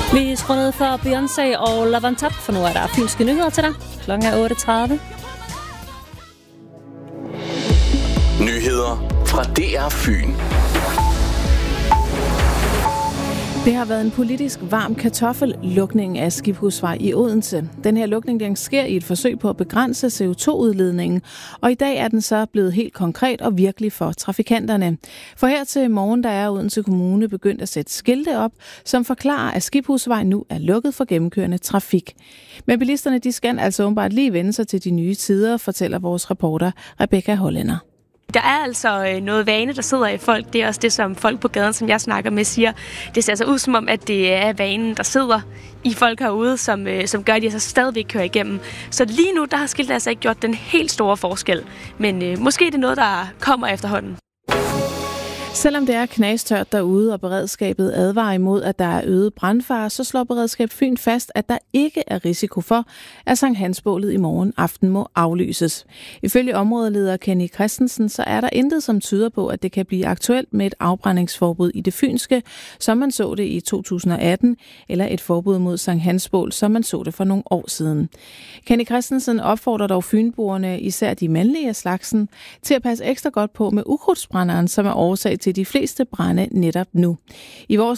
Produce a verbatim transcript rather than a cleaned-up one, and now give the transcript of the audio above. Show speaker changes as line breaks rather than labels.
Vi skruer ned for Beyoncé og Love on Top, for nu er der fynske nyheder til dig. Klokken er otte tredive.
Nyheder fra D R Fyn.
Det har været en politisk varm kartoffellukning af Skiphusvej i Odense. Den her lukning den sker i et forsøg på at begrænse C O to udledningen, og i dag er den så blevet helt konkret og virkelig for trafikanterne. For her til morgen der er Odense Kommune begyndt at sætte skilte op, som forklarer, at Skiphusvej nu er lukket for gennemkørende trafik. Men bilisterne de skal altså åbenbart lige vende sig til de nye tider, fortæller vores reporter Rebecca Hollænder.
Der er altså noget vane, der sidder i folk. Det er også det, som folk på gaden, som jeg snakker med, siger. Det ser altså ud som om, at det er vanen, der sidder i folk herude, som, som gør, at de altså stadigvæk kører igennem. Så lige nu, der har skiltet altså ikke gjort den helt store forskel. Men øh, måske er det noget, der kommer efterhånden.
Selvom det er knastørt derude, og beredskabet advarer imod, at der er øget brandfare, så slår Beredskab Fyn fast, at der ikke er risiko for, at Sankt Hans-bålet i morgen aften må aflyses. Ifølge områdeleder Kenny Christensen, så er der intet, som tyder på, at det kan blive aktuelt med et afbrændingsforbud i det fynske, som man så det i to tusind og atten, eller et forbud mod Sankt Hans-bål, som man så det for nogle år siden. Kenny Christensen opfordrer dog fynboerne, især de mandlige af slagsen, til at passe ekstra godt på med ukrudtsbrænderen, som er årsag til de fleste brænde netop nu. I vores